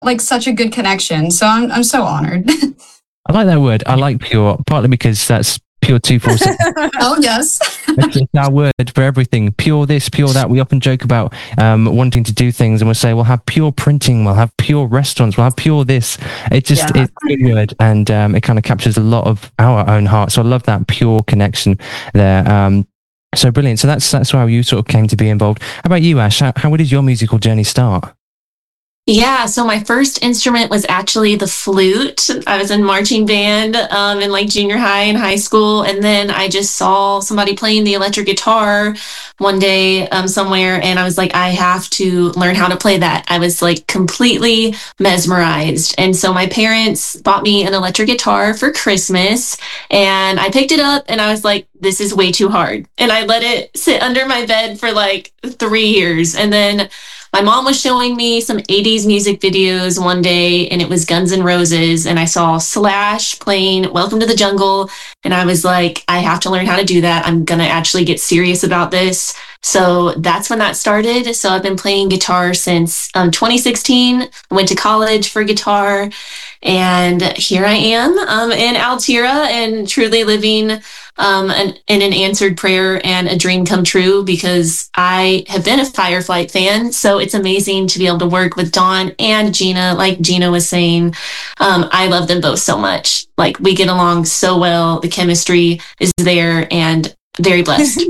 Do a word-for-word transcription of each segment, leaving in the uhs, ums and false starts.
like such a good connection. So I'm I'm so honored. I like that word. I like pure, partly because that's pure two four seven. Oh, yes. It's, it's our word for everything. Pure this, pure that. We often joke about um, wanting to do things and we'll say, we'll have pure printing, we'll have pure restaurants, we'll have pure this. It just, Yeah. it's a good word, and um, it kind of captures a lot of our own heart. So I love that pure connection there. Um, so brilliant. So that's that's how you sort of came to be involved. How about you, Ash? How, how did your musical journey start? Yeah, so my first instrument was actually the flute. I was in marching band um, in like junior high and high school, and then I just saw somebody playing the electric guitar one day um, somewhere, and I was like, I have to learn how to play that. I was like completely mesmerized, and so my parents bought me an electric guitar for Christmas, and I picked it up, and I was like, this is way too hard, and I let it sit under my bed for like three years, and then my mom was showing me some eighties music videos one day, and it was Guns N' Roses, and I saw Slash playing Welcome to the Jungle, and I was like, I have to learn how to do that. I'm going to actually get serious about this. So that's when that started. So I've been playing guitar since um, twenty sixteen. I went to college for guitar, and here I am um, in Altira and truly living um, an, in an answered prayer and a dream come true, because I have been a Fireflight fan. So it's amazing to be able to work with Dawn and Gina. Like Gina was saying, um, I love them both so much. Like we get along so well. The chemistry is there, and very blessed.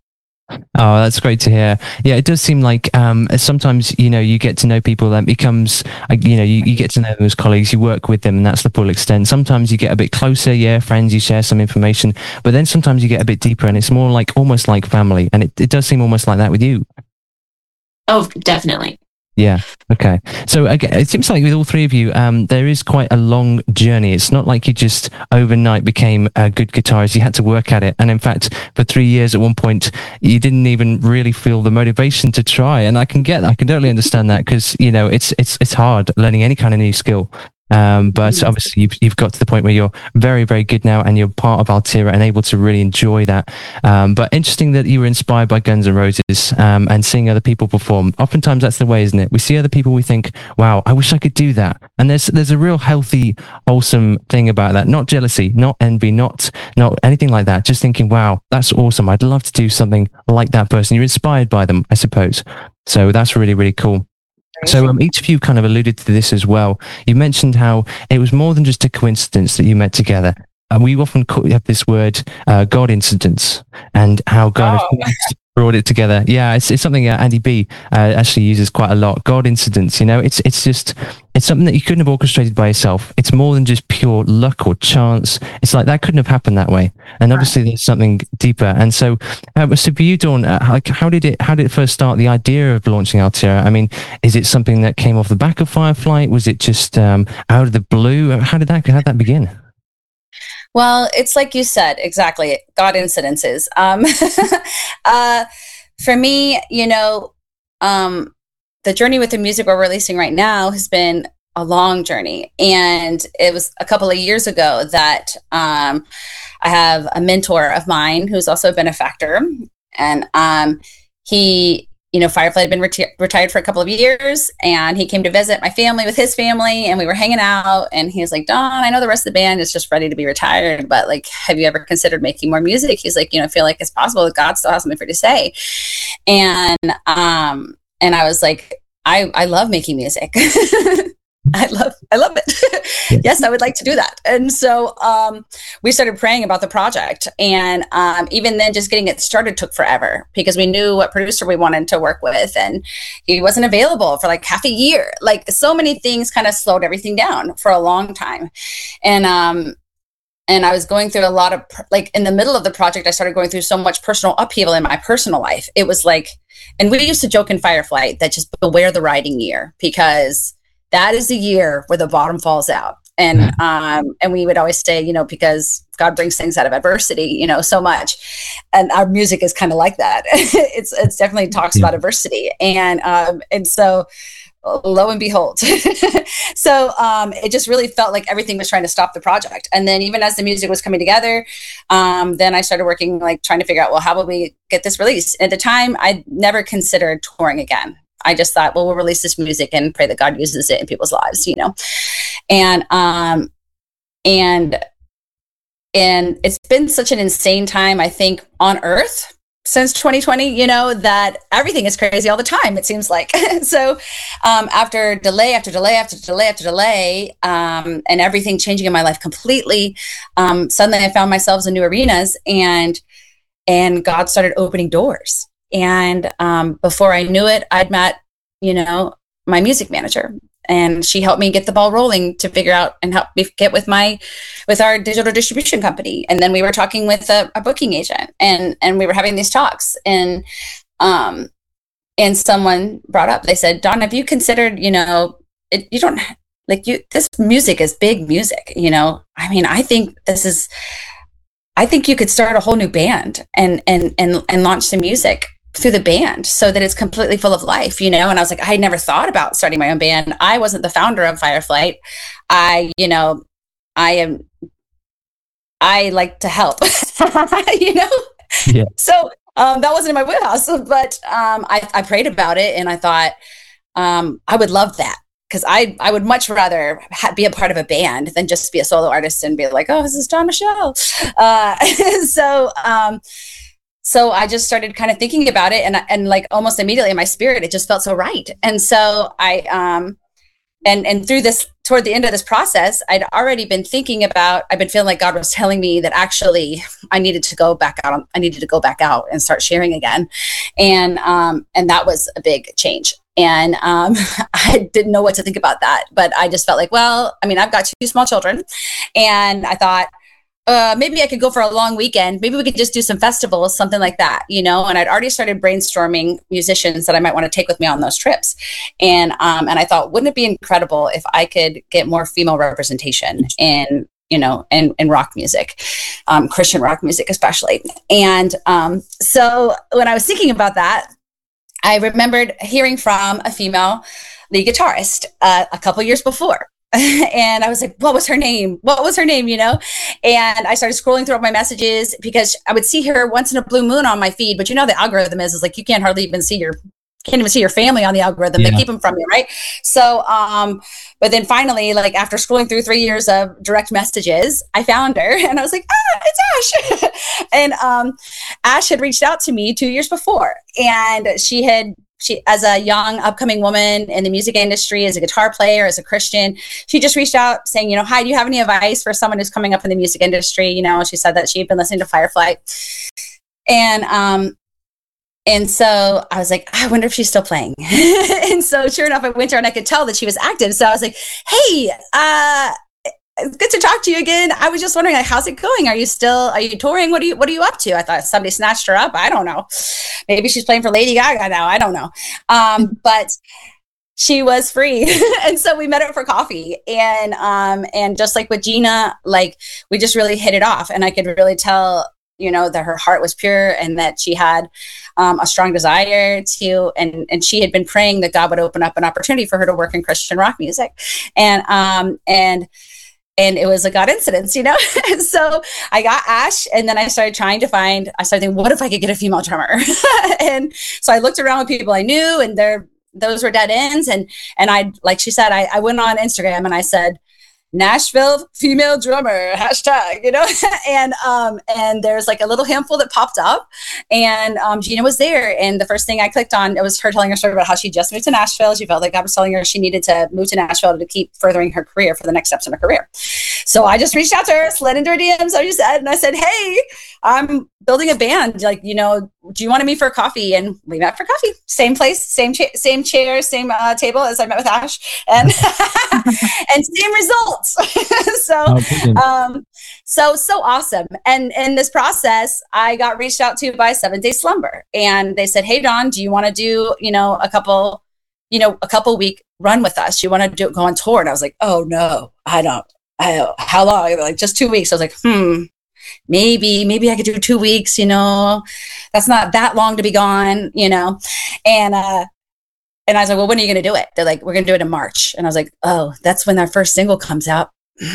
Oh, that's great to hear. Yeah, it does seem like um, sometimes, you know, you get to know people that becomes, uh, you know, you, you get to know them as colleagues, you work with them, and that's the full extent. Sometimes you get a bit closer, yeah, friends, you share some information, but then sometimes you get a bit deeper and it's more like, almost like family. And it, it does seem almost like that with you. Oh, definitely. Yeah. Okay. So again, it seems like with all three of you, um, there is quite a long journey. It's not like you just overnight became a good guitarist. You had to work at it. And in fact, for three years at one point, you didn't even really feel the motivation to try. And I can get that. I can totally understand that, because, you know, it's, it's, it's hard learning any kind of new skill. Um, but obviously you've, you've got to the point where you're very, very good now, and you're part of Altira and able to really enjoy that. Um, but interesting that you were inspired by Guns N' Roses, um, and seeing other people perform. Oftentimes that's the way, isn't it? We see other people, we think, wow, I wish I could do that. And there's, there's a real healthy, wholesome thing about that. Not jealousy, not envy, not, not anything like that. Just thinking, wow, that's awesome. I'd love to do something like that person. You're inspired by them, I suppose. So that's really, really cool. So um, each of you kind of alluded to this as well. You mentioned how it was more than just a coincidence that you met together. And we often call, have this word, uh, God incidents, and how God Oh. has brought it together. Yeah, it's, it's something that Andy B uh, actually uses quite a lot. God incidents, you know, it's it's just, it's something that you couldn't have orchestrated by yourself. It's more than just pure luck or chance. It's like that couldn't have happened that way. And obviously there's something deeper. And so, uh, so for you, Dawn, uh, like how did it, how did it first start, the idea of launching Altira? I mean, is it something that came off the back of Fireflight? Was it just um, out of the blue? How did that, how did that begin? Well, it's like you said, exactly. God incidences. Um, uh, for me, you know, um, the journey with the music we're releasing right now has been a long journey. And it was a couple of years ago that um, I have a mentor of mine who's also a benefactor. And um, he, you know, Fireflight had been reti- retired for a couple of years, and he came to visit my family with his family, and we were hanging out, and he was like, Dawn, I know the rest of the band is just ready to be retired, but like, have you ever considered making more music? He's like, you know, I feel like it's possible that God still has something for you to say. And, um, and I was like, I, I love making music. I love, I love it. Yes, I would like to do that. And so um, we started praying about the project. And um, even then, just getting it started took forever, because we knew what producer we wanted to work with, and he wasn't available for like half a year. Like, so many things kind of slowed everything down for a long time. And um, and I was going through a lot of, like, in the middle of the project, I started going through so much personal upheaval in my personal life. It was like, and we used to joke in Fireflight that just beware the riding year, because that is the year where the bottom falls out. And um, and we would always say, you know, because God brings things out of adversity, you know, so much. And our music is kind of like that. it's it's definitely talks yeah. about adversity. And um, and so lo and behold. so um, it just really felt like everything was trying to stop the project. And then even as the music was coming together, um, then I started working, like trying to figure out, well, how will we get this released? At the time, I never considered touring again. I just thought, well, we'll release this music and pray that God uses it in people's lives, you know? And, um, and, and it's been such an insane time, I think, on earth since twenty twenty, you know, that everything is crazy all the time, it seems like. So um, after delay, after delay, after delay, after delay, um, and everything changing in my life completely, um, suddenly I found myself in new arenas, and and God started opening doors. And um, before I knew it, I'd met, you know, my music manager, and she helped me get the ball rolling to figure out and help me get with my, with our digital distribution company. And then we were talking with a, a booking agent, and, and we were having these talks, and, um, and someone brought up, they said, Dawn, have you considered, you know, it, you don't like you, this music is big music, you know, I mean, I think this is, I think you could start a whole new band and, and, and, and launch some music through the band so that it's completely full of life, you know? And I was like, I never thought about starting my own band. I wasn't the founder of Fireflight. I, you know, I am, I like to help, you know? Yeah. So um, that wasn't in my wheelhouse, but um, I, I prayed about it, and I thought um, I would love that. Because I, I would much rather ha- be a part of a band than just be a solo artist and be like, oh, this is Dawn Michelle. Uh, so, um, so I just started kind of thinking about it, and and like almost immediately in my spirit, it just felt so right. And so I, um, and and through this, toward the end of this process, I'd already been thinking about, I've been feeling like God was telling me that actually I needed to go back out. I needed to go back out and start sharing again, and um, and that was a big change. And um, I didn't know what to think about that, but I just felt like, well, I mean, I've got two small children, and I thought, uh, maybe I could go for a long weekend. Maybe we could just do some festivals, something like that, you know? And I'd already started brainstorming musicians that I might want to take with me on those trips. And, um, and I thought, wouldn't it be incredible if I could get more female representation in, you know, in, in rock music, um, Christian rock music, especially. And um, so when I was thinking about that, I remembered hearing from a female lead guitarist uh, a couple years before. And I was like, what was her name? What was her name, you know? And I started scrolling through my messages, because I would see her once in a blue moon on my feed. But you know, the algorithm is, is like, you can't hardly even see your, can't even see your family on the algorithm. Yeah. They keep them from you, right? So, um, but then finally, like after scrolling through three years of direct messages, I found her, and I was like, ah, it's Ash. And um, Ash had reached out to me two years before, and she had, she, as a young upcoming woman in the music industry, as a guitar player, as a Christian, she just reached out saying, you know, hi, do you have any advice for someone who's coming up in the music industry? You know, she said that she'd been listening to Fireflight. And, um, and so I was like, I wonder if she's still playing. And so sure enough, I went to her, and I could tell that she was active. So I was like, hey, uh, it's good to talk to you again. I was just wondering, like, how's it going? Are you still, are you touring? What are you, what are you up to? I thought somebody snatched her up. I don't know. Maybe she's playing for Lady Gaga now. I don't know. Um, but she was free. And so we met up for coffee, and, um, and just like with Gina, like we just really hit it off, and I could really tell, you know, that her heart was pure, and that she had um, a strong desire to, and, and she had been praying that God would open up an opportunity for her to work in Christian rock music. And, um, and, And it was a God incidence, you know? And so I got Ash, and then I started trying to find, I started thinking, what if I could get a female drummer? And so I looked around with people I knew, and there, those were dead ends. And, and I, like she said, I, I went on Instagram and I said, Nashville female drummer, hashtag, you know? and, um, and there's like a little handful that popped up, and, um, Gina was there. And the first thing I clicked on, it was her telling her story about how she just moved to Nashville. She felt like God was telling her she needed to move to Nashville to keep furthering her career for the next steps in her career. So I just reached out to her, slid into her D Ms, I just said, and I said, hey, I'm building a band. Like, you know, do you want to meet for coffee? And we met for coffee. Same place, same cha- same chair, same uh, table as I met with Ash, and and same results. so, oh, um, so so awesome. And in this process, I got reached out to by Seventh Day Slumber, and they said, "Hey, Dawn, do you want to do, you know, a couple, you know, a couple week run with us? Do you want to do go on tour?" And I was like, "Oh no, I don't. I, how long?" They're like, "Just two weeks." I was like, "Hmm." Maybe, maybe I could do two weeks, you know, that's not that long to be gone, you know? And, uh, and I was like, well, when are you going to do it? They're like, we're going to do it in March. And I was like, oh, that's when our first single comes out.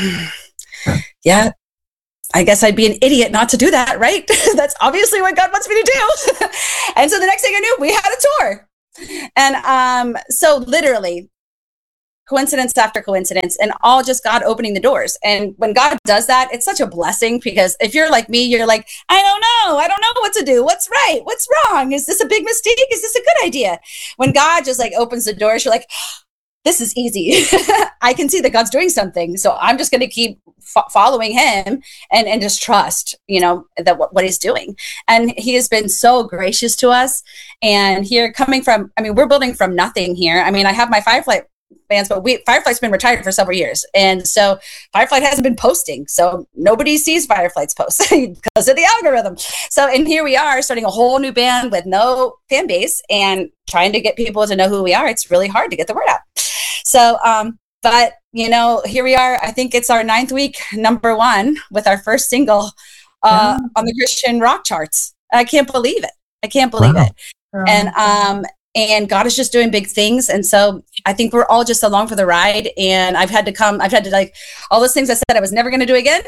Yeah. I guess I'd be an idiot not to do that, right? That's obviously what God wants me to do. And so the next thing I knew, we had a tour. And um, so literally coincidence after coincidence, and all just God opening the doors. And when God does that, it's such a blessing, because if you're like me, you're like, I don't know. I don't know what to do. What's right? What's wrong? Is this a big mistake? Is this a good idea? When God just like opens the doors, you're like, this is easy. I can see that God's doing something. So I'm just going to keep fo- following him and, and just trust, you know, that what, what he's doing. And he has been so gracious to us. And here coming from, I mean, we're building from nothing here. I mean, I have my Firefly bands, but we Firefly's been retired for several years. And so Firefly hasn't been posting. So nobody sees Firefly's posts because of the algorithm. So, and here we are starting a whole new band with no fan base and trying to get people to know who we are. It's really hard to get the word out. So, um, but you know, here we are. I think it's our ninth week, number one, with our first single uh, yeah. on the Christian rock charts. I can't believe it. I can't believe wow. it. Wow. And, um, and God is just doing big things. And so I think we're all just along for the ride. And I've had to come, I've had to like, all those things I said I was never going to do again.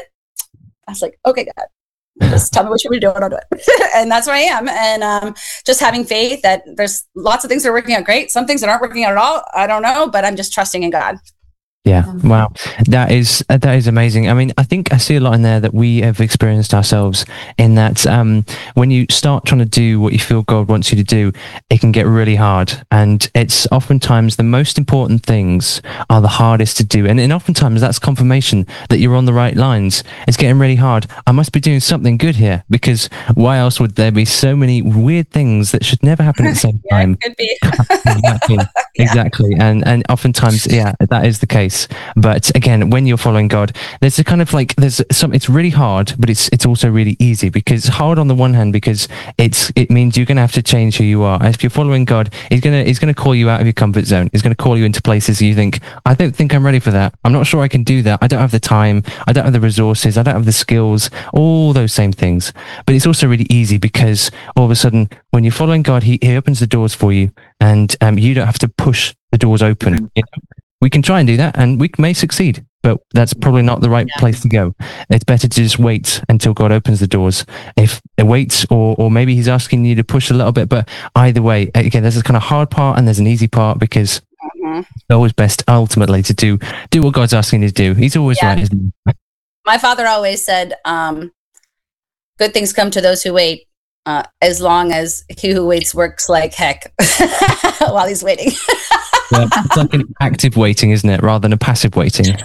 I was like, okay, God, just tell me what you want me to do and I'll do it. And that's where I am. And um, just having faith that there's lots of things that are working out great. Some things that aren't working out at all. I don't know, but I'm just trusting in God. Yeah. Wow. That is, uh, that is amazing. I mean, I think I see a lot in there that we have experienced ourselves in that, um, when you start trying to do what you feel God wants you to do, it can get really hard. And it's oftentimes the most important things are the hardest to do. And, and oftentimes that's confirmation that you're on the right lines. It's getting really hard. I must be doing something good here, because why else would there be so many weird things that should never happen at the same yeah, time? It could be. Exactly. yeah. Exactly. And, and oftentimes, yeah, that is the case. But again, when you're following God, there's a kind of like, there's some, it's really hard, but it's, it's also really easy, because it's hard on the one hand, because it's, it means you're going to have to change who you are. If you're following God, he's going to, he's going to call you out of your comfort zone. He's going to call you into places you think, I don't think I'm ready for that. I'm not sure I can do that. I don't have the time. I don't have the resources. I don't have the skills, all those same things. But it's also really easy, because all of a sudden, when you're following God, he, he opens the doors for you, and um, you don't have to push the doors open. You know? We can try and do that, and we may succeed, but that's probably not the right yeah. place to go. It's better to just wait until God opens the doors. If it waits, or or maybe he's asking you to push a little bit, but either way, again, there's a kind of hard part and there's an easy part, because mm-hmm. it's always best ultimately to do do what God's asking you to do. He's always yeah. right, isn't he? My father always said, um, good things come to those who wait, uh, as long as he who waits works like heck while he's waiting. Yeah, it's like an active waiting, isn't it, rather than a passive waiting?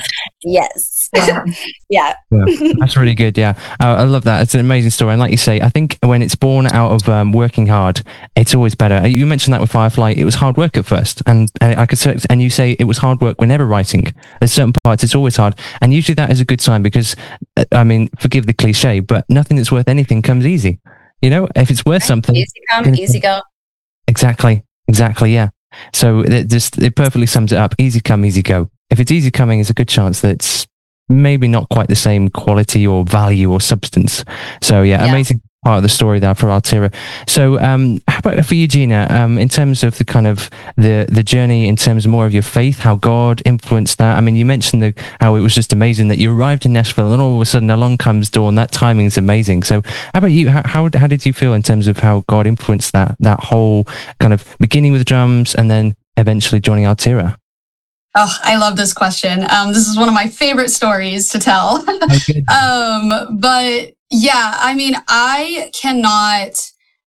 Yes. Yeah. yeah. yeah. That's really good. Yeah. Uh, I love that. It's an amazing story. And like you say, I think when it's born out of um, working hard, it's always better. You mentioned that with Firefly, it was hard work at first. And, and I could say, and you say it was hard work whenever writing. There's certain parts, it's always hard. And usually that is a good sign, because, I mean, forgive the cliche, but nothing that's worth anything comes easy. You know, if it's worth something. Easy come, easy go. Exactly. Exactly. Yeah. So it just, it perfectly sums it up. Easy come, easy go. If it's easy coming, there's a good chance that it's maybe not quite the same quality or value or substance. So yeah, yeah. amazing part of the story there for Altira. So um, how about for you, Gina, um, in terms of the kind of the, the journey, in terms of more of your faith, how God influenced that? I mean, you mentioned the, how it was just amazing that you arrived in Nashville and all of a sudden along comes Dawn. That timing is amazing. So how about you? How, how, how did you feel in terms of how God influenced that, that whole kind of beginning with drums and then eventually joining Altira? Oh, I love this question. Um, this is one of my favorite stories to tell. Okay. um, but yeah, I mean, I cannot,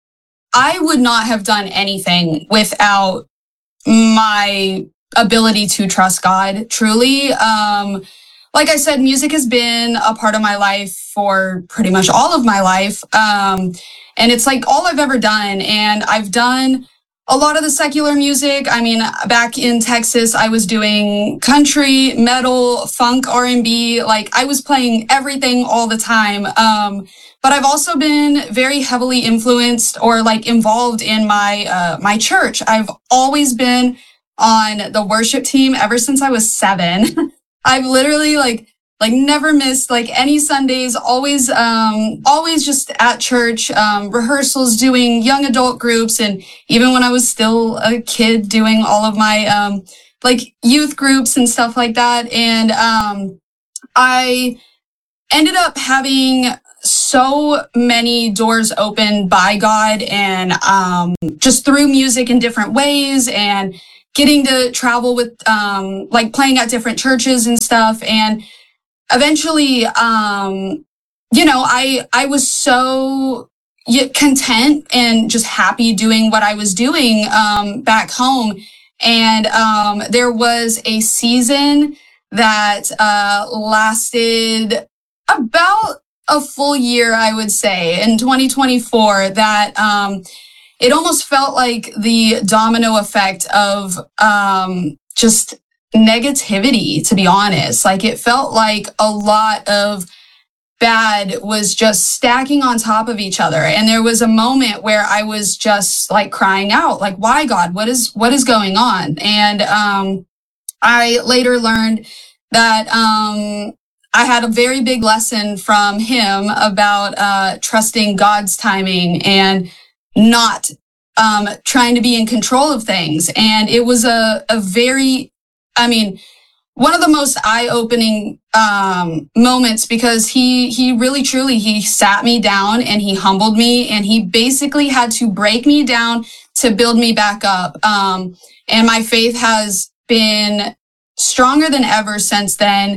I would not have done anything without my ability to trust God, truly. Um, like I said, music has been a part of my life for pretty much all of my life. Um, and it's like all I've ever done. And I've done a lot of the secular music. I mean, back in Texas, I was doing country, metal, funk, R and B. Like I was playing everything all the time. Um, but I've also been very heavily influenced or like involved in my, uh, my church. I've always been on the worship team ever since I was seven. I've literally like, like never missed like any Sundays, always, um, always just at church, um, rehearsals, doing young adult groups. And even when I was still a kid, doing all of my, um, like youth groups and stuff like that. And, um, I ended up having so many doors opened by God, and um, just through music in different ways, and getting to travel with, um, like playing at different churches and stuff. And eventually, um, you know, I, I was so content and just happy doing what I was doing, um, back home. And, um, there was a season that, uh, lasted about a full year, I would say, in twenty twenty-four, that, um, it almost felt like the domino effect of, um, just negativity, to be honest. Like, it felt like a lot of bad was just stacking on top of each other. And there was a moment where I was just like crying out, like, why, God, what is, what is going on? And, um, I later learned that, um, I had a very big lesson from him about, uh, trusting God's timing and not, um, trying to be in control of things. And it was a, a very, I mean, one of the most eye-opening um, moments, because he he really truly he sat me down and he humbled me, and he basically had to break me down to build me back up. Um, and my faith has been stronger than ever since then.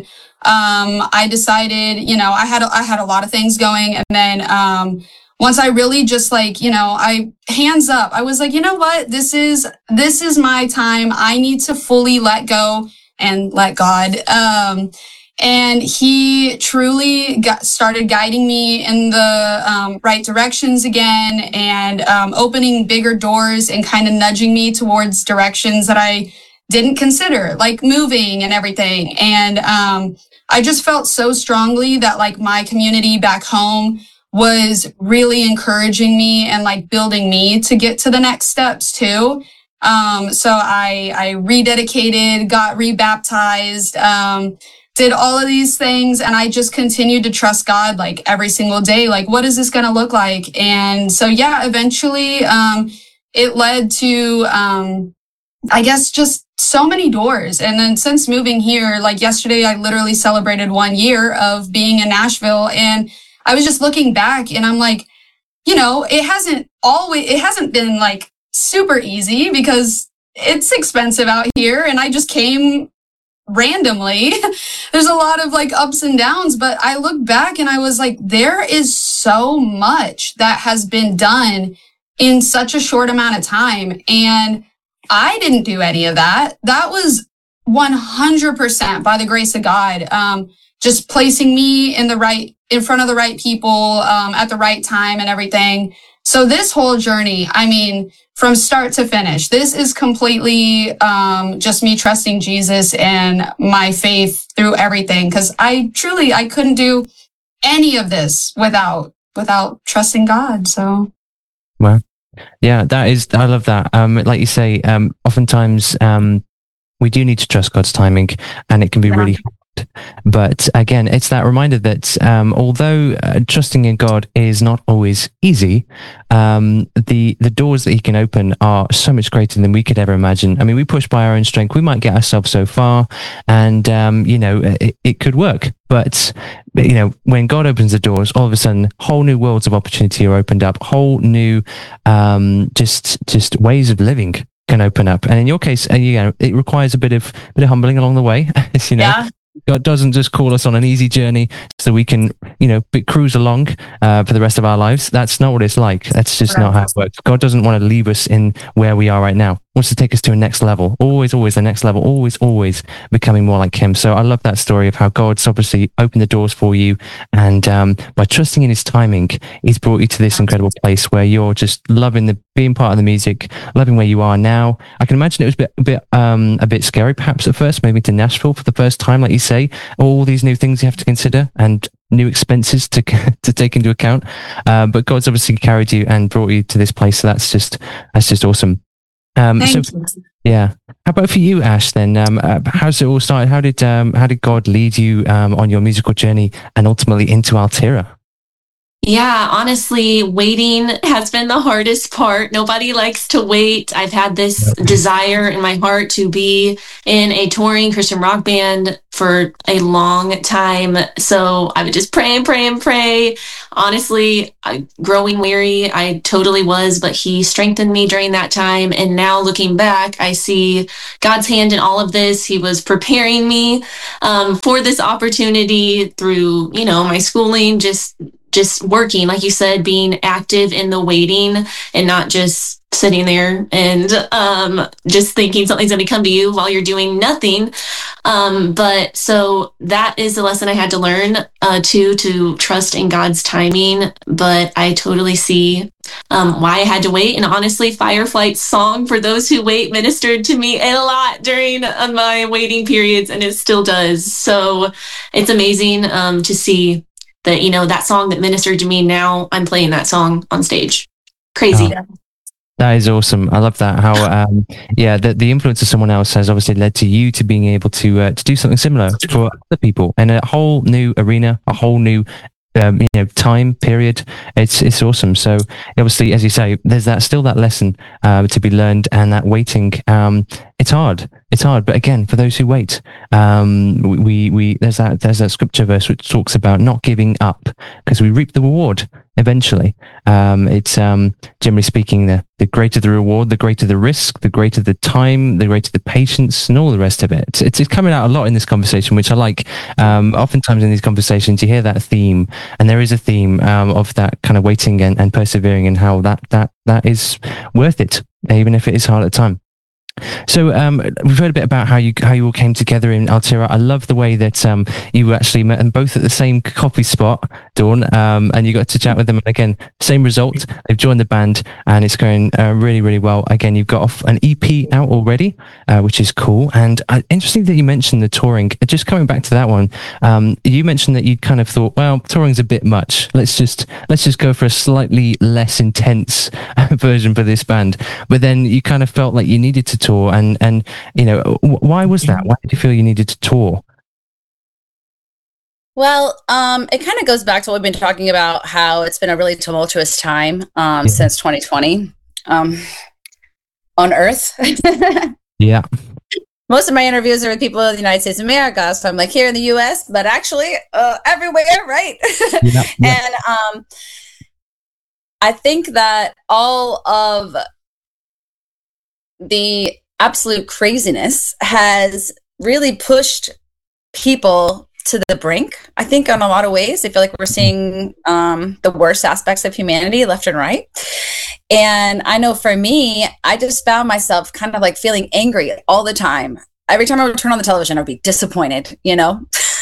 Um, I decided, you know, I had I had a lot of things going, and then um, once I really just like, you know, I hands up, I was like, you know what, this is this is my time. I need to fully let go and let God. Um, and he truly got started guiding me in the um, right directions again, and um, opening bigger doors and kind of nudging me towards directions that I didn't consider, like moving and everything. And um, I just felt so strongly that like my community back home was really encouraging me and like building me to get to the next steps too. Um, so I, I rededicated, got rebaptized, um, did all of these things, and I just continued to trust God like every single day. Like, what is this going to look like? And so, yeah, eventually, um, it led to, um, I guess, just so many doors. And then since moving here, like yesterday, I literally celebrated one year of being in Nashville, and I was just looking back and I'm like, you know, it hasn't always, it hasn't been like super easy because it's expensive out here, and I just came randomly. There's a lot of like ups and downs, but I look back and I was like, there is so much that has been done in such a short amount of time, and I didn't do any of that. That was one hundred percent by the grace of God, um, just placing me in the right, in front of the right people, um, at the right time and everything. So this whole journey, I mean, from start to finish, this is completely um, just me trusting Jesus and my faith through everything. Because I truly, I couldn't do any of this without without trusting God. So, well, yeah, that is, I love that. Um, like you say, um, oftentimes um, we do need to trust God's timing, and it can be yeah. really hard. But again, it's that reminder that um, although uh, trusting in God is not always easy, um, the the doors that He can open are so much greater than we could ever imagine. I mean, we push by our own strength, we might get ourselves so far, and um, you know, it, it could work. But you know, when God opens the doors, all of a sudden, whole new worlds of opportunity are opened up, whole new um, just just ways of living can open up. And in your case, uh, you know, it requires a bit of bit of humbling along the way, as you know. Yeah. God doesn't just call us on an easy journey so we can, you know, cruise along uh, for the rest of our lives. That's not what it's like. That's just right. not how it works. God doesn't want to leave us in where we are right now. He wants to take us to a next level. Always, always the next level. Always, always becoming more like Him. So I love that story of how God's obviously opened the doors for you. And um, by trusting in His timing, He's brought you to this incredible place where you're just loving the being part of the music, loving where you are now. I can imagine it was a bit, a bit, um, a bit scary perhaps at first, maybe to Nashville for the first time, like you say, all these new things you have to consider and new expenses to to take into account. Uh, but God's obviously carried you and brought you to this place. So that's just that's just awesome. Um, Thank so, you. Yeah. How about for you, Ash? Then, um, uh, how's it all started? How did um, how did God lead you um, on your musical journey and ultimately into Altira? Yeah, honestly, waiting has been the hardest part. Nobody likes to wait. I've had this Yep. desire in my heart to be in a touring Christian rock band for a long time. So I would just pray and pray and pray. Honestly, I, growing weary, I totally was, but he strengthened me during that time. And now looking back, I see God's hand in all of this. He was preparing me um, for this opportunity through, you know, my schooling, just just working, like you said, being active in the waiting and not just sitting there and um, just thinking something's going to come to you while you're doing nothing. Um, but so that is the lesson I had to learn uh, too, to trust in God's timing. But I totally see um, why I had to wait. And honestly, Fireflight's song, For Those Who Wait, ministered to me a lot during uh, my waiting periods, and it still does. So it's amazing um, to see that, you know, that song that ministered to me, now I'm playing that song on stage. Crazy. Oh, that is awesome. I love that. How, um, yeah, the, the influence of someone else has obviously led to you to being able to uh, to do something similar for other people in a whole new arena, a whole new um, you know, time period. It's it's awesome. So obviously, as you say, there's that still that lesson uh, to be learned, and that waiting. Um, it's hard. It's hard. But again, for those who wait, um, we we there's that there's that scripture verse which talks about not giving up, because we reap the reward eventually. Um, it's um, generally speaking, the the greater the reward, the greater the risk, the greater the time, the greater the patience, and all the rest of it. It's, it's, it's coming out a lot in this conversation, which I like. Um, oftentimes in these conversations, you hear that theme, and there is a theme um, of that kind of waiting and, and persevering, and how that that that is worth it, even if it is hard at the time. So um, we've heard a bit about how you how you all came together in Altira. I love the way that um, you actually met them both at the same coffee spot, Dawn, um, and you got to chat with them. And again, same result. They've joined the band, and it's going uh, really, really well. Again, you've got off an E P out already, uh, which is cool. And uh, interesting that you mentioned the touring. Just coming back to that one, um, you mentioned that you kind of thought, well, touring's a bit much. Let's just let's just go for a slightly less intense version for this band. But then you kind of felt like you needed to tour, and and you know, why was that? Why did you feel you needed to tour? Well, um, it kind of goes back to what we've been talking about, how it's been a really tumultuous time um, yeah. since twenty twenty um, on Earth. Yeah. Most of my interviews are with people in the United States of America, so I'm like here in the U S, but actually uh, everywhere, right? Yeah, yeah. And um, I think that all of the absolute craziness has really pushed people to the brink. I think in a lot of ways, I feel like we're seeing um, the worst aspects of humanity left and right. And I know for me, I just found myself kind of like feeling angry all the time. Every time I would turn on the television, I'd be disappointed, you know?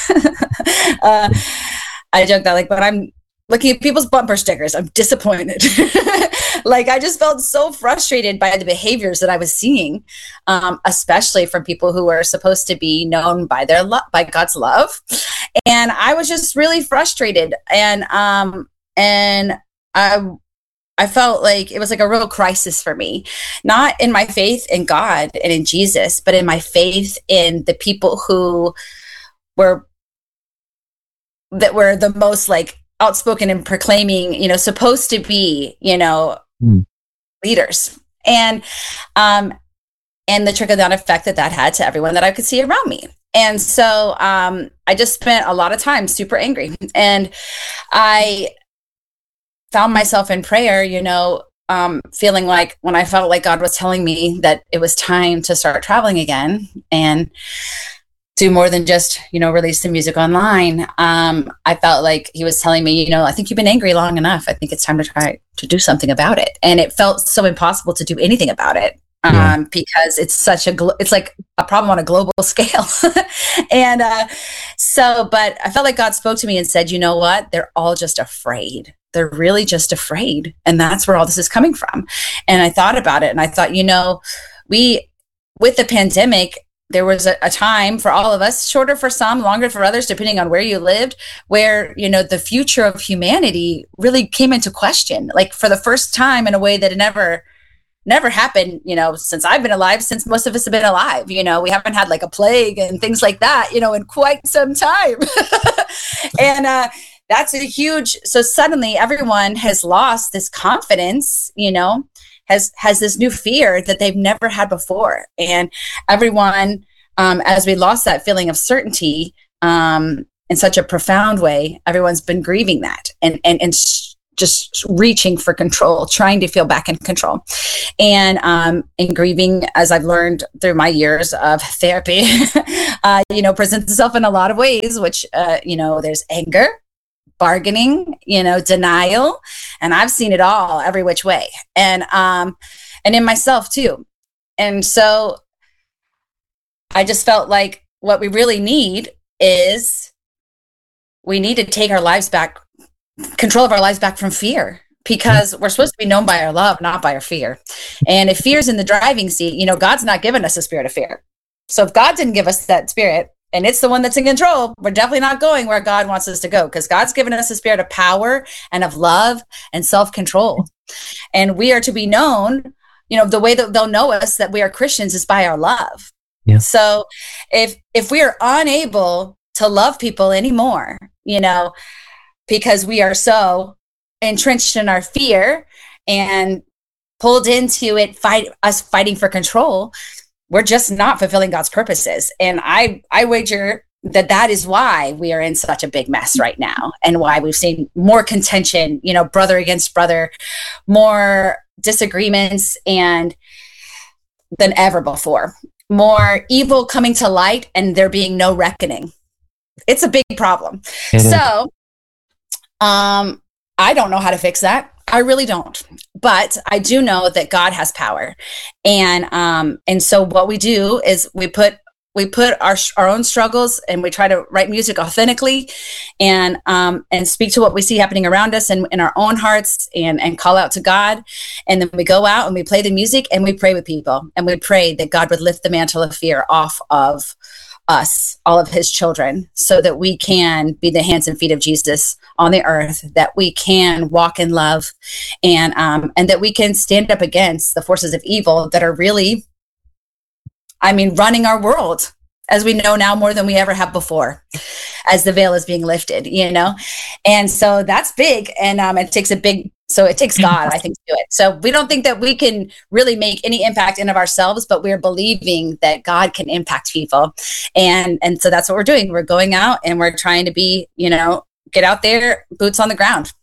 uh, I joke that like, but I'm looking at people's bumper stickers, I'm disappointed. Like, I just felt so frustrated by the behaviors that I was seeing, um, especially from people who were supposed to be known by their love, by God's love. And I was just really frustrated. And, um, and I, I felt like it was like a real crisis for me, not in my faith in God and in Jesus, but in my faith in the people who were, that were the most like outspoken and proclaiming, you know, supposed to be, you know, mm. leaders, and um, and the trickle down effect that that had to everyone that I could see around me. And so um, I just spent a lot of time super angry, and I found myself in prayer, you know, um, feeling like when I felt like God was telling me that it was time to start traveling again and do more than just, you know, release the music online. Um, I felt like he was telling me, you know, I think you've been angry long enough. I think it's time to try to do something about it. And it felt so impossible to do anything about it um, yeah. because it's such a, glo- it's like a problem on a global scale. and uh, so, but I felt like God spoke to me and said, you know what? They're all just afraid. They're really just afraid. And that's where all this is coming from. And I thought about it, and I thought, you know, we, with the pandemic, there was a, a time for all of us, shorter for some, longer for others, depending on where you lived, where, you know, the future of humanity really came into question, like for the first time in a way that it never, never happened, you know, since I've been alive, since most of us have been alive. You know, we haven't had like a plague and things like that, you know, in quite some time. and uh, that's a huge, so suddenly everyone has lost this confidence, you know, has, has this new fear that they've never had before. And everyone, um, as we lost that feeling of certainty, um, in such a profound way, everyone's been grieving that and, and, and sh- just reaching for control, trying to feel back in control. And, um, and grieving, as I've learned through my years of therapy, uh, you know, presents itself in a lot of ways, which, uh, you know, there's anger, bargaining, you know, denial, and I've seen it all every which way. And, um, and in myself too. And so I just felt like what we really need is we need to take our lives back, control of our lives back from fear, because we're supposed to be known by our love, not by our fear. And if fear's in the driving seat, you know, God's not given us a spirit of fear. So if God didn't give us that spirit, and it's the one that's in control, we're definitely not going where God wants us to go, because God's given us a spirit of power and of love and self-control. And we are to be known, you know, the way that they'll know us that we are Christians is by our love. Yeah. So if if we are unable to love people anymore, you know, because we are so entrenched in our fear and pulled into it, fight us fighting for control, we're just not fulfilling God's purposes. And I, I wager that that is why we are in such a big mess right now, and why we've seen more contention, you know, brother against brother, more disagreements and than ever before, more evil coming to light and there being no reckoning. It's a big problem. It so, um, I don't know how to fix that. I really don't. But I do know that God has power. And um, and so what we do is we put we put our our own struggles, and we try to write music authentically, and um, and speak to what we see happening around us and in our own hearts, and and call out to God. And then we go out and we play the music and we pray with people, and we pray that God would lift the mantle of fear off of us, all of his children, so that we can be the hands and feet of Jesus on the earth, that we can walk in love, and um, and that we can stand up against the forces of evil that are really, I mean, running our world, as we know now more than we ever have before, as the veil is being lifted, you know? And so that's big. And um, it takes a big, so it takes God, I think, to do it. So we don't think that we can really make any impact in of ourselves, but we're believing that God can impact people. And, and so that's what we're doing. We're going out and we're trying to be, you know, get out there, boots on the ground.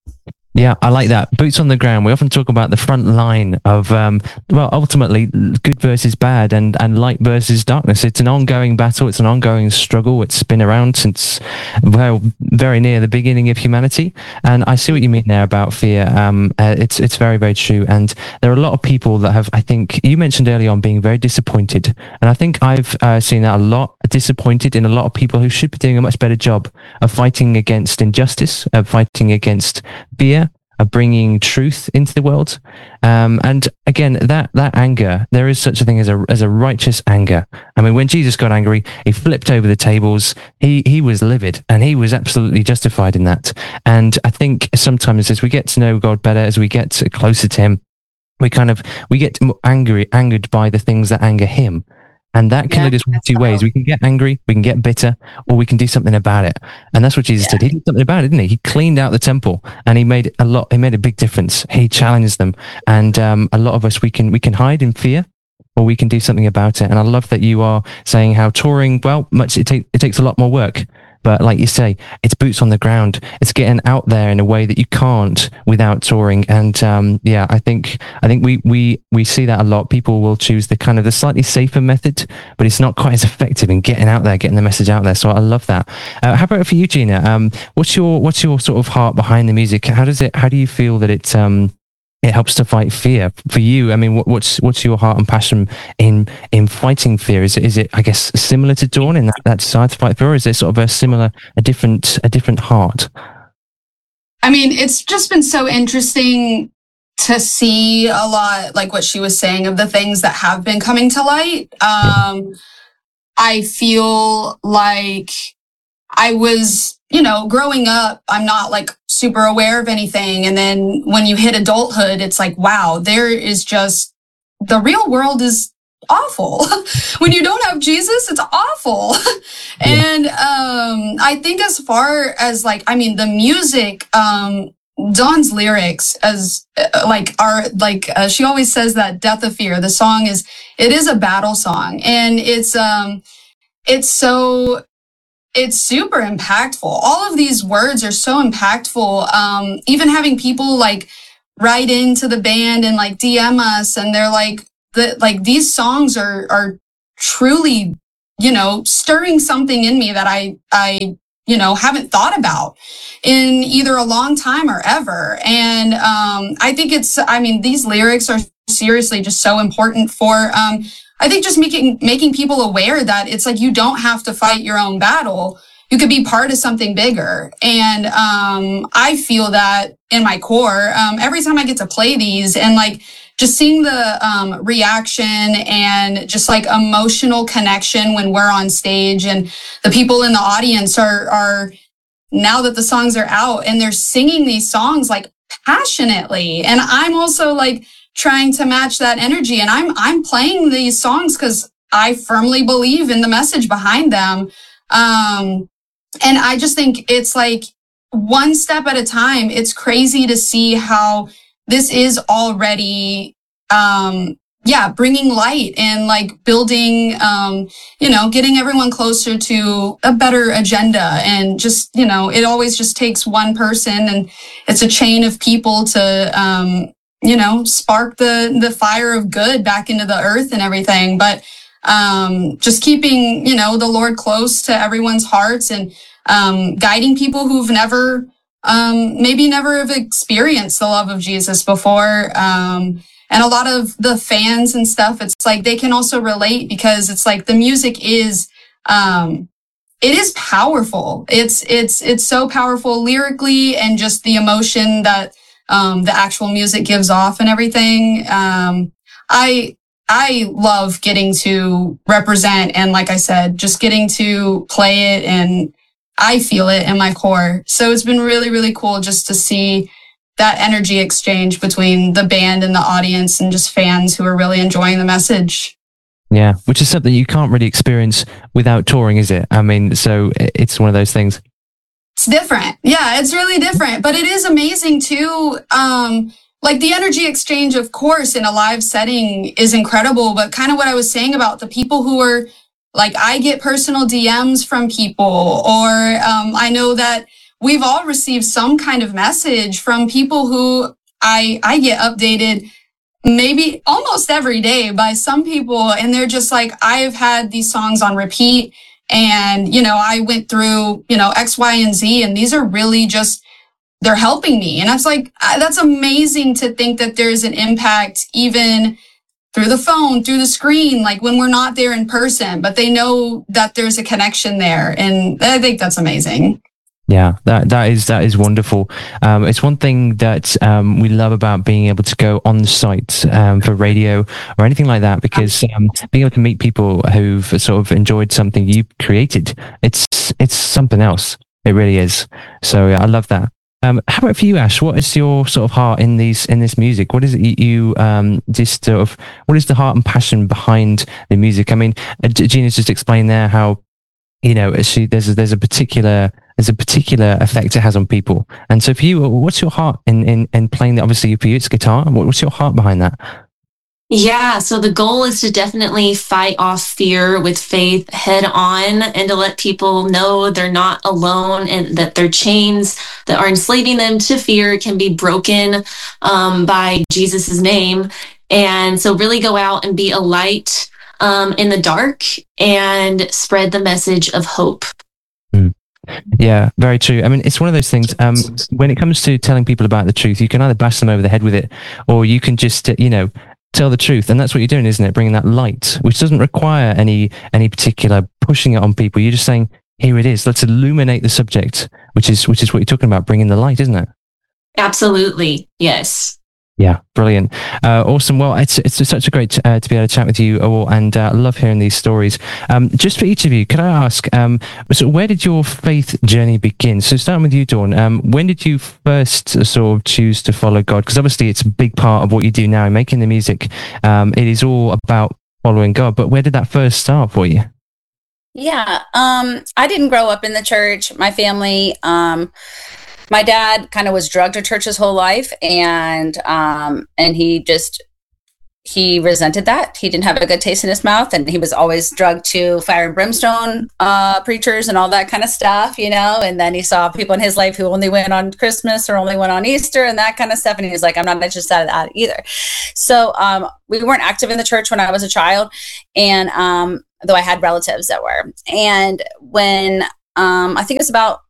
Yeah, I like that. Boots on the ground. We often talk about the front line of, um, well, ultimately good versus bad, and, and light versus darkness. It's an ongoing battle. It's an ongoing struggle. It's been around since, well, very near the beginning of humanity. And I see what you mean there about fear. Um, uh, it's it's very, very true. And there are a lot of people that have, I think, you mentioned early on being very disappointed. And I think I've uh, seen that a lot, disappointed in a lot of people who should be doing a much better job of fighting against injustice, of fighting against fear, of bringing truth into the world. Um, and again, that, that anger, there is such a thing as a, as a righteous anger. I mean, when Jesus got angry, he flipped over the tables. He, he was livid, and he was absolutely justified in that. And I think sometimes as we get to know God better, as we get closer to him, we kind of, we get angry, angered by the things that anger him. And that can yeah, lead us one two ways. We can get angry, we can get bitter, or we can do something about it. And that's what Jesus yeah. did. He did something about it, didn't he? He cleaned out the temple, and he made a lot, he made a big difference. He challenged them. And um, a lot of us, we can, we can hide in fear, or we can do something about it. And I love that you are saying how touring, well, much it, take, it takes a lot more work. But like you say, it's boots on the ground. It's getting out there in a way that you can't without touring. And um, yeah, I think I think we we we see that a lot. People will choose the kind of the slightly safer method, but it's not quite as effective in getting out there, getting the message out there. So I love that. Uh, how about for you, Gina? Um, what's your what's your sort of heart behind the music? How does it? How do you feel that it um, it helps to fight fear for you? I mean, what, what's what's your heart and passion in in fighting fear? Is it is it I guess similar to Dawn in that, that desire to fight fear, or is it sort of a similar, a different a different heart? I mean, it's just been so interesting to see a lot, like what she was saying, of the things that have been coming to light. Um, I feel like I was, you know, growing up, I'm not like super aware of anything. And then when you hit adulthood, it's like, wow, there is just, the real world is awful. When you don't have Jesus, it's awful. Yeah. And um, I think as far as like, I mean, the music, um, Dawn's lyrics as uh, like are like uh, she always says that Death of Fear. The song is it is a battle song, and it's um it's so it's super impactful. All of these words are so impactful. Um, even having people like write into the band and like D M us, and they're like the like these songs are are truly, you know, stirring something in me that I I you know haven't thought about in either a long time or ever. And um, I think it's, I mean, these lyrics are seriously just so important for, um, I think just making, making people aware that it's like, you don't have to fight your own battle. You could be part of something bigger. And um, I feel that in my core, um, every time I get to play these and like just seeing the um, reaction and just like emotional connection when we're on stage, and the people in the audience are, are, now that the songs are out and they're singing these songs like passionately. And I'm also like trying to match that energy. And I'm, I'm playing these songs because I firmly believe in the message behind them. Um, and I just think it's like one step at a time. It's crazy to see how this is already, um, yeah, bringing light and like building, um, you know, getting everyone closer to a better agenda. And just, you know, it always just takes one person, and it's a chain of people to, um, you know, spark the, the fire of good back into the earth and everything. But, um, just keeping, you know, the Lord close to everyone's hearts, and, um, guiding people who've never, um, maybe never have experienced the love of Jesus before. Um, And a lot of the fans and stuff, it's like they can also relate, because it's like the music is, um, it is powerful. It's, it's, it's so powerful lyrically, and just the emotion that, um, the actual music gives off and everything. Um, I, I love getting to represent, and like I said, just getting to play it, and I feel it in my core. So it's been really, really cool just to see that energy exchange between the band and the audience, and just fans who are really enjoying the message. Yeah, which is something you can't really experience without touring, is it? I mean, so it's one of those things. It's different. Yeah, it's really different, but it is amazing too. Um, like the energy exchange, of course, in a live setting is incredible, but kind of what I was saying about the people who are like, I get personal D Ms from people, or um, I know that we've all received some kind of message from people who I, I get updated maybe almost every day by some people. And they're just like, I've had these songs on repeat, and, you know, I went through, you know, X, Y, and Z, and these are really just, they're helping me. And I was like, that's amazing to think that there's an impact even through the phone, through the screen, like when we're not there in person, but they know that there's a connection there. And I think that's amazing. Yeah, that that is that is wonderful. Um, it's one thing that um, we love about being able to go on site um, for radio or anything like that, because um, being able to meet people who've sort of enjoyed something you created, it's it's something else. It really is. So yeah, I love that. Um, how about for you, Ash? What is your sort of heart in these in this music? What is it you um, just sort of? What is the heart and passion behind the music? I mean, Gina's just explained there how, you know, she, there's a, there's a particular there's a particular effect it has on people. And so for you, what's your heart in in, in playing that? Obviously, for you, it's guitar. What's your heart behind that? Yeah, so the goal is to definitely fight off fear with faith head on, and to let people know they're not alone, and that their chains that are enslaving them to fear can be broken um, by Jesus's name. And so really go out and be a light um, in the dark and spread the message of hope. Mm. Yeah, very true. I mean, it's one of those things, um, when it comes to telling people about the truth, you can either bash them over the head with it, or you can just, you know, tell the truth. And that's what you're doing, isn't it? Bringing that light, which doesn't require any any particular pushing it on people. You're just saying, here it is. Let's illuminate the subject, which is which is what you're talking about, bringing the light, isn't it? Absolutely. Yes. Yeah, brilliant. Uh, awesome. Well, it's it's such a great uh, to be able to chat with you all, and I uh, love hearing these stories. Um, just for each of you, could I ask, um, so where did your faith journey begin? So starting with you, Dawn, um, when did you first sort of choose to follow God? Because obviously it's a big part of what you do now, making the music. Um, it is all about following God. But where did that first start for you? Yeah, um, I didn't grow up in the church. My family, um, my dad kind of was drugged to church his whole life, and um, and he just he resented that. He didn't have a good taste in his mouth, and he was always drugged to fire and brimstone uh, preachers and all that kind of stuff, you know. And then he saw people in his life who only went on Christmas or only went on Easter and that kind of stuff, and he was like, I'm not interested in that either. So um, we weren't active in the church when I was a child, and um, though I had relatives that were. And when um, I think it was about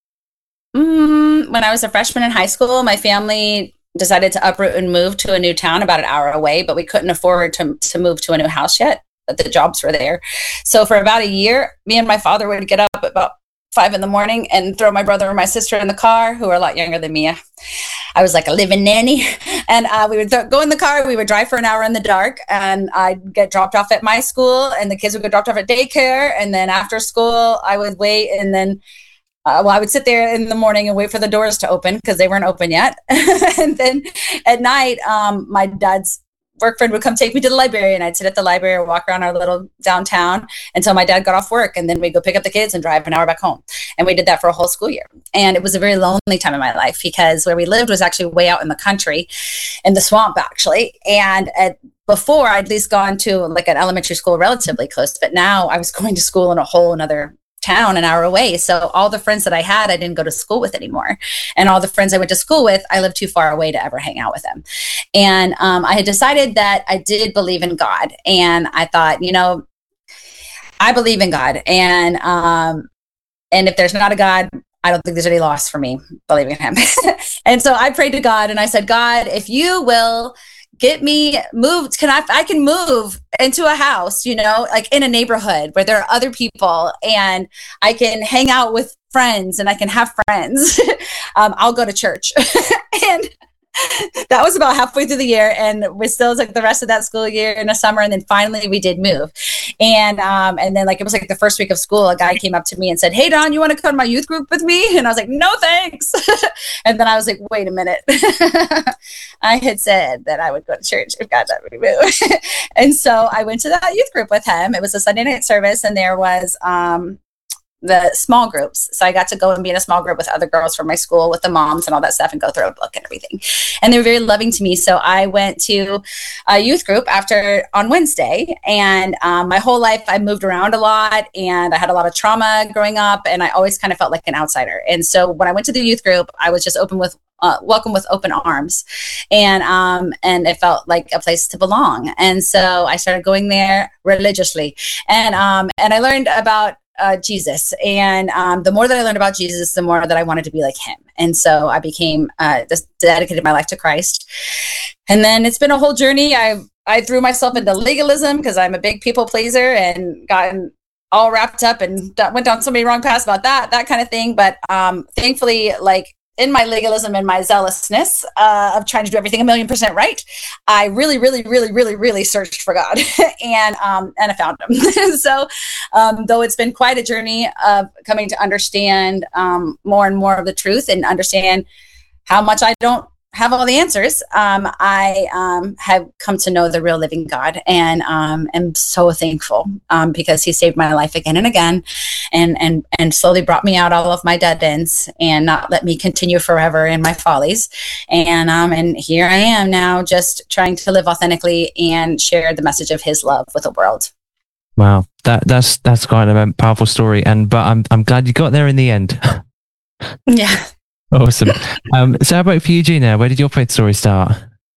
mm, when I was a freshman in high school, my family decided to uproot and move to a new town about an hour away, but we couldn't afford to, to move to a new house yet, but the jobs were there. So for about a year, me and my father would get up at about five in the morning and throw my brother and my sister in the car, who are a lot younger than me. I was like a living nanny. And uh, we would th- go in the car, we would drive for an hour in the dark, and I'd get dropped off at my school, and the kids would get dropped off at daycare. And then after school, I would wait, and then Uh, well, I would sit there in the morning and wait for the doors to open because they weren't open yet. And then at night, um, my dad's work friend would come take me to the library, and I'd sit at the library or walk around our little downtown until my dad got off work. And then we'd go pick up the kids and drive an hour back home. And we did that for a whole school year. And it was a very lonely time in my life because where we lived was actually way out in the country, in the swamp, actually. And at before, I'd at least gone to like an elementary school relatively close, but now I was going to school in a whole another town an hour away. So all the friends that I had, I didn't go to school with anymore. And all the friends I went to school with, I lived too far away to ever hang out with them. And um, I had decided that I did believe in God. And I thought, you know, I believe in God. And, um, and if there's not a God, I don't think there's any loss for me believing in him. And so I prayed to God and I said, God, if you will get me moved, can I, I can move into a house, you know, like in a neighborhood where there are other people and I can hang out with friends and I can have friends. um, I'll go to church. And that was about halfway through the year, and we still took the rest of that school year in the summer. And then finally we did move. And um, and then like it was like the first week of school, a guy came up to me and said, "Hey, Dawn, you want to come to my youth group with me?" And I was like, "No, thanks." And then I was like, wait a minute. I had said that I would go to church if God let me move. And so I went to that youth group with him. It was a Sunday night service, and there was um, the small groups. So I got to go and be in a small group with other girls from my school with the moms and all that stuff and go through a book and everything. And they were very loving to me. So I went to a youth group after on Wednesday, and um, my whole life I moved around a lot and I had a lot of trauma growing up, and I always kind of felt like an outsider. And so when I went to the youth group, I was just open with Uh, welcome with open arms, and um, and it felt like a place to belong. And so I started going there religiously, and um, and I learned about uh, Jesus. And um, the more that I learned about Jesus, the more that I wanted to be like him. And so I became uh, just dedicated my life to Christ. And then it's been a whole journey. I I threw myself into legalism because I'm a big people pleaser and gotten all wrapped up and went down so many wrong paths about that that kind of thing. But um, thankfully, like, in my legalism and my zealousness uh, of trying to do everything a million percent right, I really, really, really, really, really searched for God, and um, and I found him. So, um, though it's been quite a journey of coming to understand um, more and more of the truth and understand how much I don't have all the answers, um, I um, have come to know the real living God, and um, am so thankful um, because he saved my life again and again, and and and slowly brought me out all of my dead ends and not let me continue forever in my follies. And um, and here I am now, just trying to live authentically and share the message of his love with the world. Wow, that that's that's quite a powerful story, and but I'm I'm glad you got there in the end. Yeah. Awesome. Um, so how about for you, Gina? Where did your faith story start?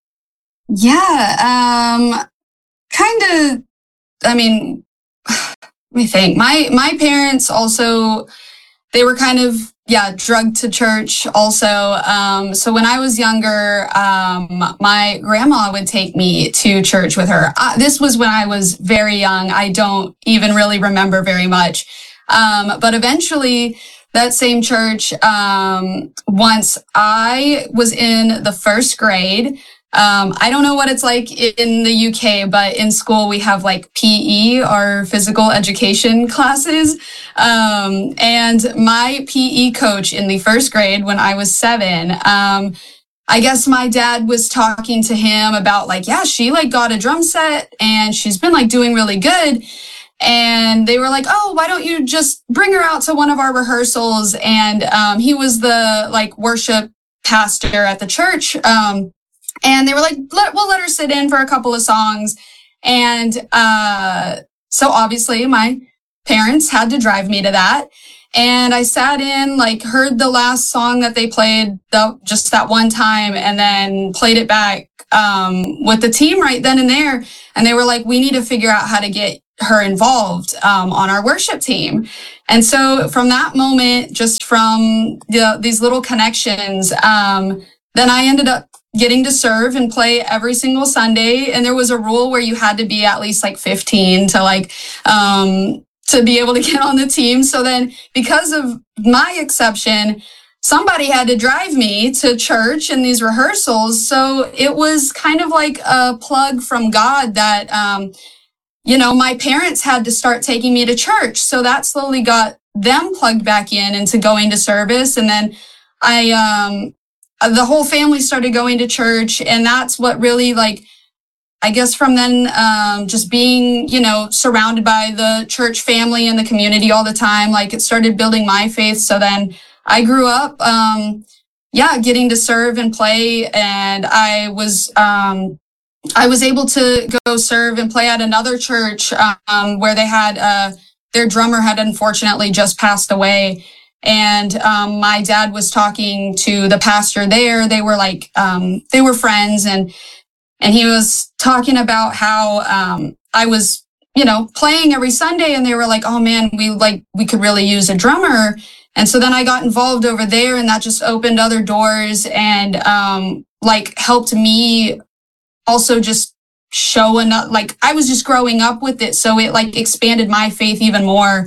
Yeah, um, kind of, I mean, let me think. My, my parents also, they were kind of, yeah, drugged to church also. Um, so when I was younger, um, my grandma would take me to church with her. Uh, this was when I was very young. I don't even really remember very much. Um, but eventually, that same church, um, once I was in the first grade, um, I don't know what it's like in the U K, but in school we have like P E, or physical education classes. Um, and my P E coach in the first grade when I was seven, um, I guess my dad was talking to him about like, yeah, she like got a drum set and she's been like doing really good. And they were like, oh, why don't you just bring her out to one of our rehearsals? And um, he was the like worship pastor at the church. Um, and they were like, let, we'll let her sit in for a couple of songs. And uh, so obviously my parents had to drive me to that. And I sat in, like, heard the last song that they played the, just that one time, and then played it back um, with the team right then and there. And they were like, we need to figure out how to get her involved um, on our worship team. And so from that moment, just from the, these little connections, um, then I ended up getting to serve and play every single Sunday. And there was a rule where you had to be at least like fifteen to like, um, to be able to get on the team. So then because of my exception, somebody had to drive me to church in these rehearsals. So it was kind of like a plug from God that, um, you know, my parents had to start taking me to church. So that slowly got them plugged back in into going to service. And then I, um, the whole family started going to church. And that's what really like, I guess from then, um, just being, you know, surrounded by the church family and the community all the time, like it started building my faith. So then I grew up, um, yeah, getting to serve and play. And I was, um, I was able to go serve and play at another church, um, where they had, uh, their drummer had unfortunately just passed away. And, um, my dad was talking to the pastor there. They were like, um, they were friends, and And he was talking about how um, I was, you know, playing every Sunday, and they were like, oh man, we like, we could really use a drummer. And so then I got involved over there, and that just opened other doors and um, like helped me also just show enough, like I was just growing up with it. So it like expanded my faith even more.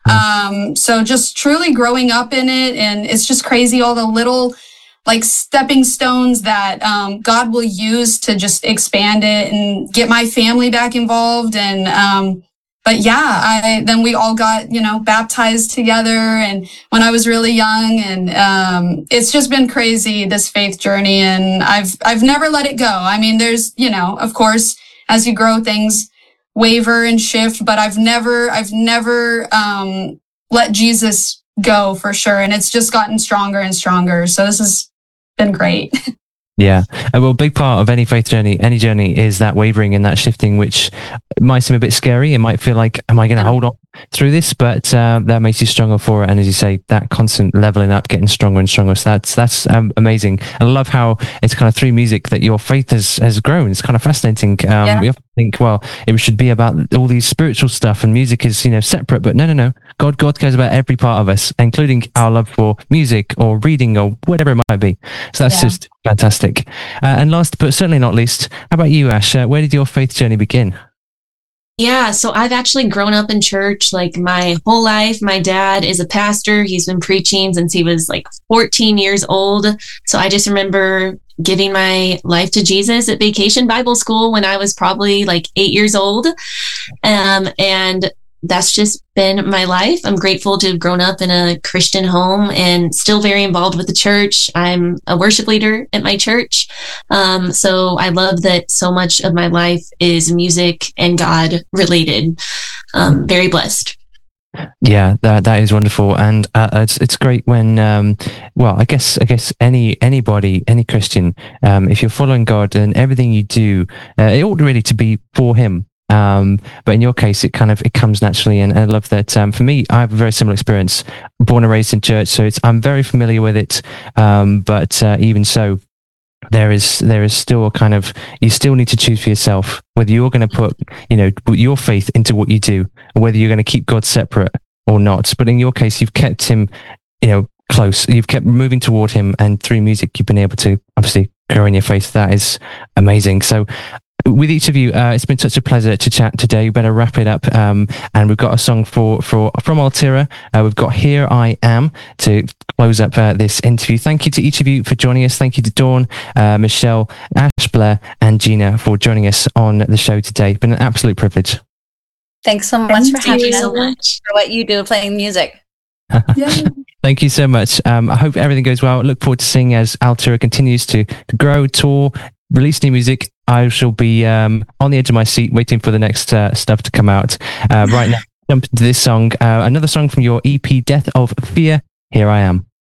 Um, so just truly growing up in it. And it's just crazy all the little like stepping stones that um, God will use to just expand it and get my family back involved. And um, but yeah, I then we all got, you know, baptized together, and when I was really young, and um, it's just been crazy, this faith journey, and I've I've never let it go. I mean, there's, you know, of course, as you grow, things waver and shift, but I've never I've never um, let Jesus go, for sure, and it's just gotten stronger and stronger. So this is been great. Yeah. Well, a big part of any faith journey, any journey, is that wavering and that shifting, which might seem a bit scary. It might feel like, am I going to hold on through this? But uh, that makes you stronger for it. And as you say, that constant leveling up, getting stronger and stronger. So that's that's um, amazing. And I love how it's kind of through music that your faith has, has grown. It's kind of fascinating. Um, yeah. We often think, well, it should be about all these spiritual stuff, and music is, you know, separate. But no, no, no. God, God cares about every part of us, including our love for music or reading or whatever it might be. So that's yeah. just fantastic. Uh, and last but certainly not least, how about you, Ash? Uh, where did your faith journey begin? Yeah, so I've actually grown up in church like my whole life. My dad is a pastor. He's been preaching since he was like fourteen years old. So I just remember giving my life to Jesus at Vacation Bible School when I was probably like eight years old. Um, and that's just been my life. I'm grateful to have grown up in a Christian home and still very involved with the church. I'm a worship leader at my church. Um, so I love that so much of my life is music and God related. Um, very blessed. Yeah, that that is wonderful, and uh, it's it's great when, um, well, I guess I guess any anybody, any Christian, um, if you're following God, then everything you do, uh, it ought really to be for Him. Um, but in your case, it kind of, it comes naturally. And, and I love that. Um, for me, I have a very similar experience, born and raised in church. So it's, I'm very familiar with it. Um, but, uh, even so, there is, there is still a kind of, you still need to choose for yourself whether you're going to put, you know, put your faith into what you do, or whether you're going to keep God separate or not. But in your case, you've kept Him, you know, close. You've kept moving toward Him, and through music, you've been able to obviously grow in your faith. That is amazing. So, with each of you, uh, it's been such a pleasure to chat today. We better wrap it up. Um, and we've got a song for, for from Altira. Uh, we've got Here I Am to close up uh, this interview. Thank you to each of you for joining us. Thank you to Dawn, uh, Michelle, Ash, Blair, and Gina for joining us on the show today. It's been an absolute privilege. Thanks so much Thank for having us, so much. For what you do, playing music. Yeah. Thank you so much. Um, I hope everything goes well. I look forward to seeing as Altura continues to, to grow, tour, release new music. I shall be um, on the edge of my seat waiting for the next uh, stuff to come out. Uh, right now, jump into this song, uh, another song from your E P, Death of Fear. Here I Am.